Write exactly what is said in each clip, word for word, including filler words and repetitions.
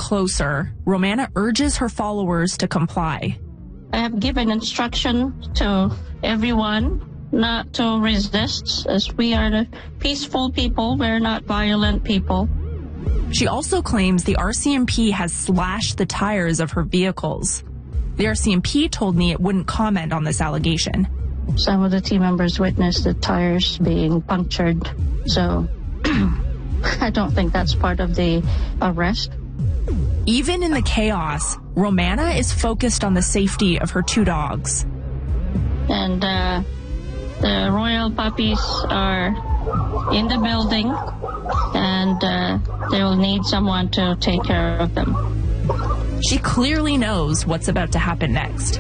closer, Romana urges her followers to comply. I have given instruction to everyone not to resist, as we are the peaceful people. We're not violent people. She also claims the R C M P has slashed the tires of her vehicles. The R C M P told me it wouldn't comment on this allegation. Some of the team members witnessed the tires being punctured, so I don't think that's part of the arrest. Even in the chaos, Romana is focused on the safety of her two dogs. And uh, the royal puppies are in the building, and uh, they will need someone to take care of them. She clearly knows what's about to happen next.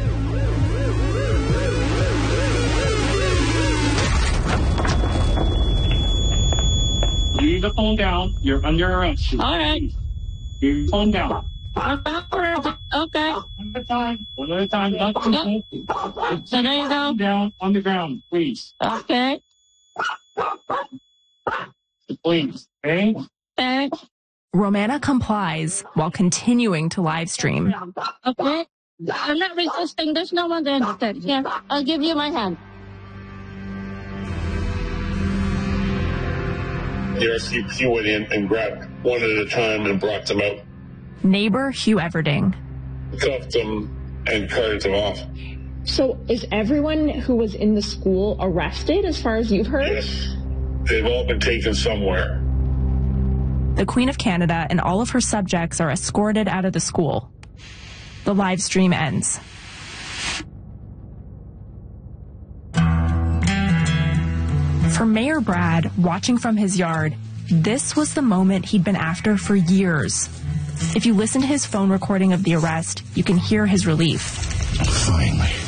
Leave the phone down. You're under arrest. All right. Leave the phone down. Okay. One at a time. One at a time. Not too Yep. So there you go. Down on the ground, please. Okay. Please. Okay? Okay. Romana complies while continuing to live stream. Okay. I'm not resisting. There's no one there. Here, I'll give you my hand. The R C M P went in and grabbed one at a time and brought them out. Neighbor Hugh Everding. Cuffed them and carted them off. So is everyone who was in the school arrested as far as you've heard? Yes. They've all been taken somewhere. The Queen of Canada and all of her subjects are escorted out of the school. The live stream ends. For Mayor Brad, watching from his yard, this was the moment he'd been after for years. If you listen to his phone recording of the arrest, you can hear his relief. Finally.